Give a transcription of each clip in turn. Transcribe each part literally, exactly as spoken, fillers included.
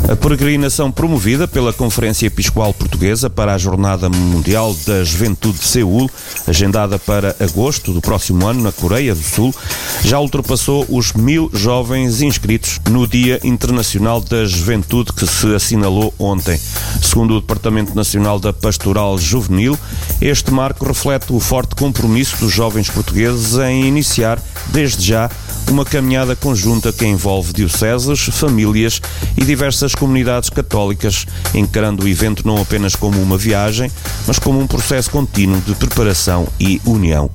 A peregrinação promovida pela Conferência Episcopal Portuguesa para a Jornada Mundial da Juventude de Seul, agendada para agosto do próximo ano na Coreia do Sul, já ultrapassou os mil jovens inscritos no Dia Internacional da Juventude que se assinalou ontem. Segundo o Departamento Nacional da Pastoral Juvenil, este marco reflete o forte compromisso dos jovens portugueses em iniciar, desde já, uma caminhada conjunta que envolve dioceses, famílias e diversas comunidades católicas, encarando o evento não apenas como uma viagem, mas como um processo contínuo de preparação e união.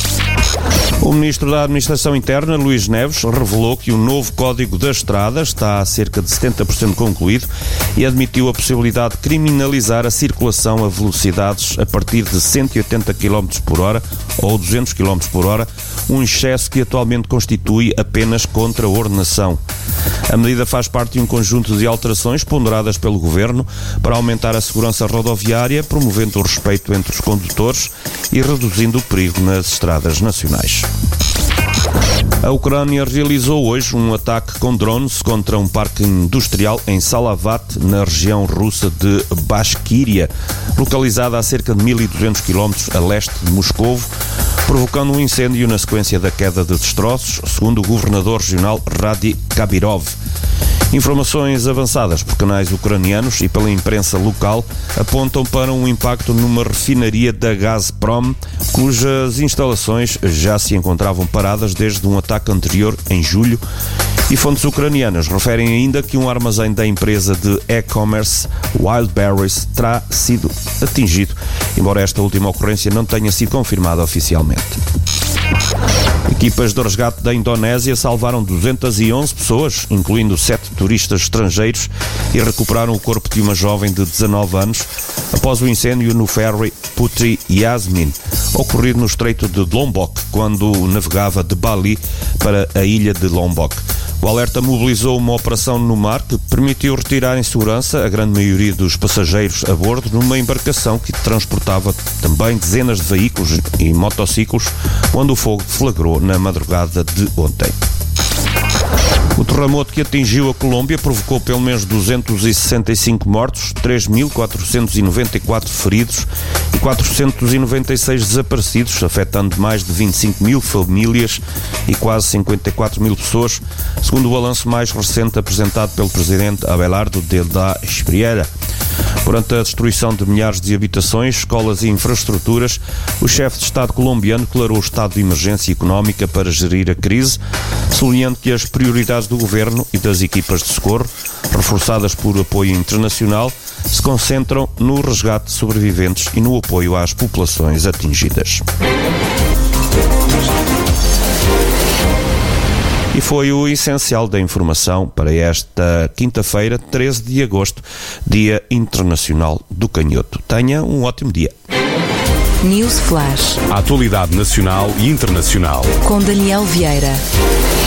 O Ministro da Administração Interna, Luís Neves, revelou que o novo Código da Estrada está a cerca de setenta por cento concluído e admitiu a possibilidade de criminalizar a circulação a velocidades a partir de cento e oitenta quilómetros por hora ou duzentos quilómetros por hora, um excesso que atualmente constitui apenas contra-ordenação. A medida faz parte de um conjunto de alterações ponderadas pelo Governo para aumentar a segurança rodoviária, promovendo o respeito entre os condutores e reduzindo o perigo nas estradas nacionais. A Ucrânia realizou hoje um ataque com drones contra um parque industrial em Salavat, na região russa de Bashkiria, localizada a cerca de mil e duzentos quilómetros a leste de Moscovo, provocando um incêndio na sequência da queda de destroços, segundo o governador regional Radi Kabirov. Informações avançadas por canais ucranianos e pela imprensa local apontam para um impacto numa refinaria da Gazprom, cujas instalações já se encontravam paradas desde um ataque anterior em julho, e fontes ucranianas referem ainda que um armazém da empresa de e-commerce Wildberries terá sido atingido, embora esta última ocorrência não tenha sido confirmada oficialmente. Equipas de resgate da Indonésia salvaram duzentas e onze pessoas, incluindo sete turistas estrangeiros, e recuperaram o corpo de uma jovem de dezanove anos após o incêndio no ferry Putri Yasmin, ocorrido no estreito de Lombok, quando navegava de Bali para a ilha de Lombok. O alerta mobilizou uma operação no mar que permitiu retirar em segurança a grande maioria dos passageiros a bordo numa embarcação que transportava também dezenas de veículos e motociclos, quando o fogo flagrou na madrugada de ontem. O terremoto que atingiu a Colômbia provocou pelo menos duzentos e sessenta e cinco mortos, três mil quatrocentos e noventa e quatro feridos e quatrocentos e noventa e seis desaparecidos, afetando mais de vinte e cinco mil famílias e quase cinquenta e quatro mil pessoas, segundo o balanço mais recente apresentado pelo presidente Abelardo de da Espriella. Durante a destruição de milhares de habitações, escolas e infraestruturas, o chefe de Estado colombiano declarou o estado de emergência económica para gerir a crise, sublinhando que as prioridades do governo e das equipas de socorro, reforçadas por apoio internacional, se concentram no resgate de sobreviventes e no apoio às populações atingidas. E foi o essencial da informação para esta quinta-feira, treze de agosto, Dia Internacional do Canhoto. Tenha um ótimo dia. News Flash. A atualidade nacional e internacional. Com Daniel Vieira.